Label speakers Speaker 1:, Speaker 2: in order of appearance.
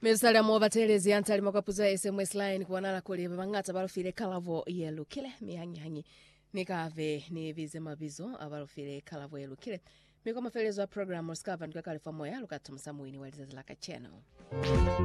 Speaker 1: Mesala mova telezi antali makapuza SMS line kuwanala kuli bangata balofile kalavo yelukile mihanyi nikave ni vize mabizo abalofile kalavo yelukile mikoma felezo wa program uskava ndikakalifa moya lukatu msamuini walizazi laka channel.